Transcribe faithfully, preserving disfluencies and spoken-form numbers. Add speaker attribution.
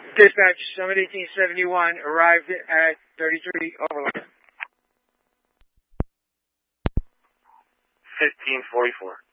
Speaker 1: Dispatch, Summit eighteen seventy-one arrived at thirty-three Overland.
Speaker 2: fifteen forty-four.